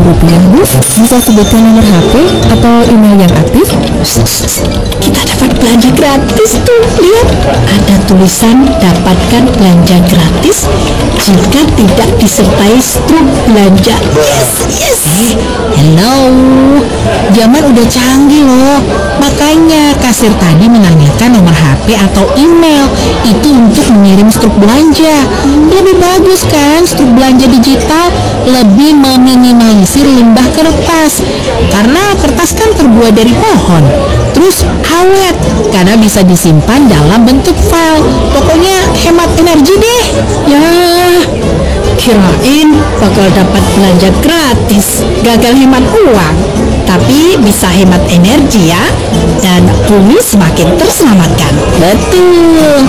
rupiah, Bu. Bisa sebutkan nomor HP atau email yang aktif? Kita dapat belanja gratis tuh. Lihat, ada tulisan dapatkan belanja gratis jika tidak disertai struk belanja. Yes. Hello, zaman udah canggih loh. Makanya kasir tadi menanyakan nomor HP atau email itu untuk mengirim struk belanja. Lebih bagus kan struk belanja digital, lebih meminimalisir limbah kertas. Karena kertas kan terbuat dari pohon. Terus awet karena bisa disimpan dalam bentuk file. Pokoknya hemat energi deh. Ya, kirain bakal dapat belanja gratis, gagal hemat uang. Tapi bisa hemat energi ya, dan bumi semakin terselamatkan. Betul.